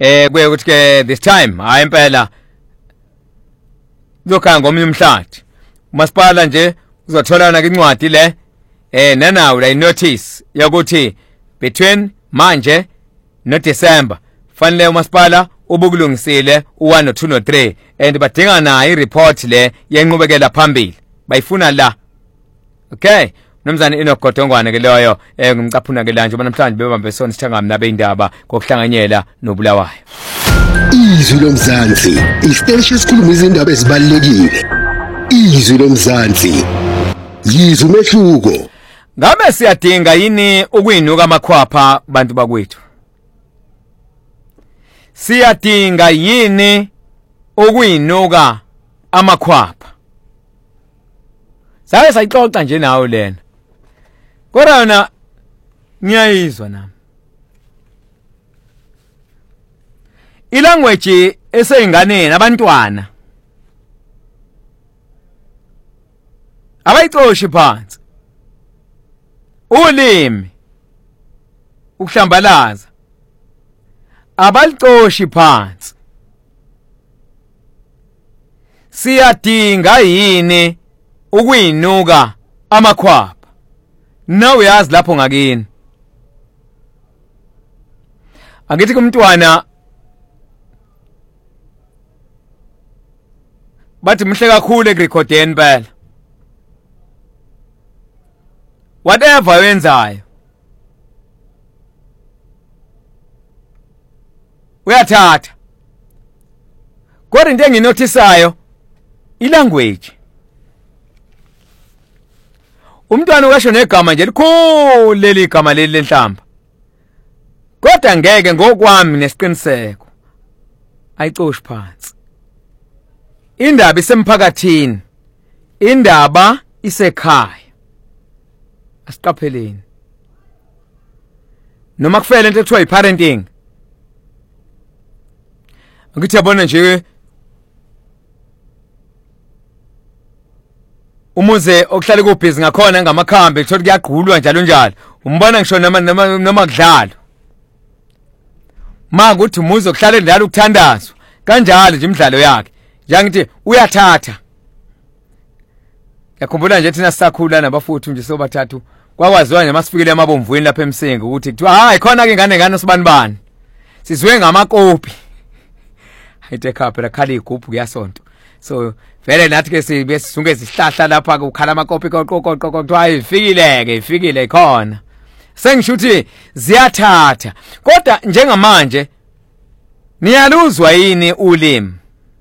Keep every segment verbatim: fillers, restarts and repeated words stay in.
eh kuye ukuthi ke this time hayi impela kuzokhanga ngomnye umhlathi umasipala nje uzotholana kwincwadi le eh nanawe la notice yokuthi between manje no December fanele umasipala ubukulungisile u1 no two no three and badinga nayo ireport le yenqubekela phambili bayifuna la. Okay, nomzana inogodongwane ke leyo eh ngimcaphuna ke la nje namhlanje bebambesona sithanga mina beindaba kokuhlanganyela nobulawayo. Izwi lomzansi isiteshi esikhuluma izindaba ezibalekile. Izwi lomzansi yizwe umehluko. Ngabe siyadinga yini ukuyinuka amakhwapha bantu bakwethu? Siyadinga yini ukuyinuka amakhwapha? Sake sayixoxa nje nawe lena. Kodwa yona ngiyayizwa nami. Ilanguage eseyinganeni abantwana abayixoshi phansi. Ulimi ukuhlambalaza abalixoshi phansi. Siyadinga yini ukuyinuka amakhwapha? Nawe yazi lapho ngakini. Angithi kumntwana bathi mhle kakhulu ekurecordeni phela. Whatever wenzayo uyathatha. Kodwa into enginotisayo ilanguage. Umntwana uyasho negama nje likhulu leli gama leli lenhlamba. Kodwa ngeke ngokwami nesiqiniseko ayicoshi phansi. Indaba isemphakathini. Indaba isekhaya. Asiqapheleni. Noma kufela into ekuthiwa iparenting. Ngithi yabona nje umuze okuhlale kubhizi ngakhona ngamakhambe thothi kuyagqulwa njalo njalo. Umbona ngisho noma noma kudlalo. Manje uthi umuze okuhlale edlala ukuthandazwa kanjalo nje imidlalo yakhe. Njengithi uyathatha. Yakhumbula nje thina sisakhula nabafuthu nje sobathathu kwakwaziwa nje masifikile emabomvweni lapha emsengi ukuthi kuthiwa hayi khona ke ingane ngane sibani bani. Sizwe ngamakopi. Hayithe khapha lakhali igubhu kuyasonto. So vele nathi ke sibe sisunge isihlahla lapha ukhala amakopi qoqoqoqo kuthiwa ifikile ke ifikile khona. Sengisho ukuthi ziyathatha. Kodwa njengamanje niyaluzwa yini ulimi?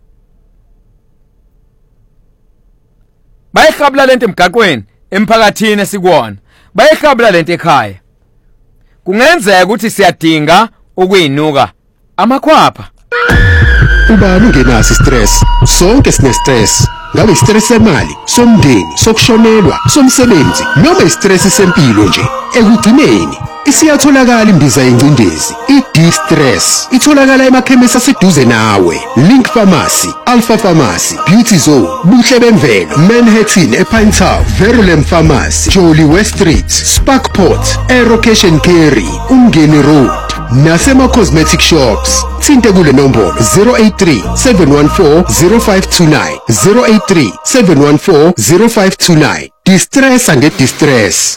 Bayikhabula lento emgaqweni emphakathini esikuwona. Bayikhabula lento ekhaya. Kungenzeka ukuthi siyadinga ukuyinuka amakhwapha. Ubani ungenaso stress? Sonke sine stress. Ngabe stress semali, somndeni, sokushonelwa, somsebenzi, noma istress sempilo nje. Ekugcineni isiyatholakala imbiza yengcindezi. I-D-Stress itholakala emakhemisi aseduze nawe. Link Pharmacy, Alpha Pharmacy, Beauty Zone, Buhle Bemvelo, Manhattan ePinetown, Verulam Pharmacy, Jolly West Street, Sparkport, Aero Cash and Carry, Umgeni Road, nasema cosmetic shops. Thinte kule nombolo zero eight three, seven one four, zero five two nine, zero eight three, seven one four, zero five two nine. Distress and get distress.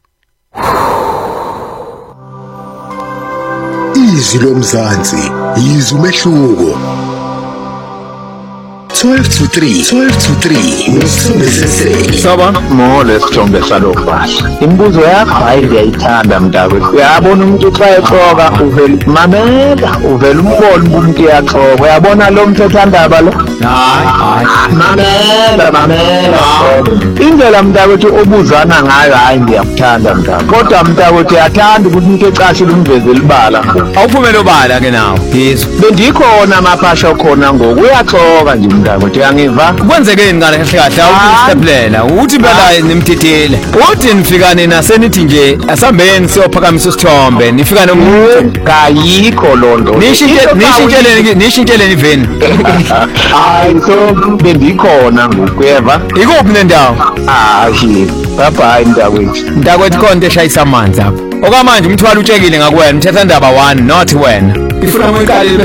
Izwi lomzansi yizwe umehluko. twelve to three, twelve to three nosomeseseke. Saba mole sithombe salofahla. Imbuzo yakho hayi ngiyayithanda mntakwethu. Uyabona umuntu xa exoka uvela mamela, uvela umbona umuntu yaxoka. Uyabona lo mthethwandaba lo? Hayi, hayi. Mamela, mamela. Indlela mntakwethu obuzana ngayo hayi ngiyakuthanda mntakwethu. Kodwa mntakwethu uyathanda ukuthi umuntu ecashile umveze libala. Awuphumela obala ke nawo. Yesu. Bendikhona amaphasha khona ngoku uyaxoka nje mntakwethu yangiva. Kwenzekeni ngale kahle kahle awukuseplela uthi phela nimthithile. Uthi nifikane nasenithi nje asambeni siyophakamisa isithombe nifika nomuntu kayikho lonto. Nishintele nishintele nishintele niveni. Hayi so bendikhona ngoku uyeva. Ikuphi nendawo? Ah shit. Bye bye mntakwethu. Mntakwethu konke eshayisa amanzi apha. Okwamanje umthwalo utshekile ngakuwena umthethwandaba one not wena. Ifuna uyiqale